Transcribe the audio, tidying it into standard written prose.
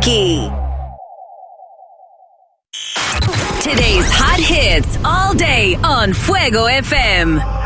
Funky. Today's hot hits all day on Fuego FM.